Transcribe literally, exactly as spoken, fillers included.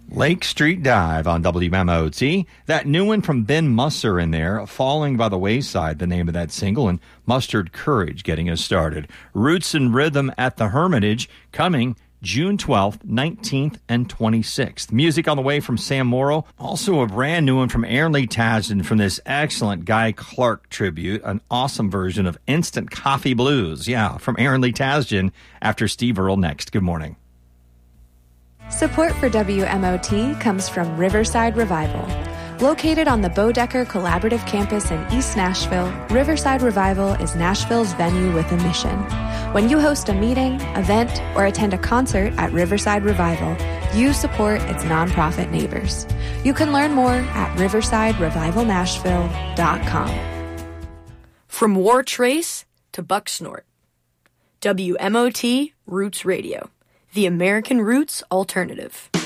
Lake Street Dive on W M O T. That new one from Ben Musser in there, Falling by the Wayside, the name of that single, and Mustered Courage getting us started. Roots and Rhythm at the Hermitage coming June twelfth, nineteenth, and twenty-sixth. Music on the way from Sam Morrow. Also a brand new one from Aaron Lee Tasden from this excellent Guy Clark tribute. An awesome version of Instant Coffee Blues. Yeah, from Aaron Lee Tasden after Steve Earle next. Good morning. Support for W M O T comes from Riverside Revival. Located on the Bodecker Collaborative Campus in East Nashville, Riverside Revival is Nashville's venue with a mission. When you host a meeting, event, or attend a concert at Riverside Revival, you support its nonprofit neighbors. You can learn more at riverside revival nashville dot com. From War Trace to Buck Snort. W M O T Roots Radio, the American Roots Alternative.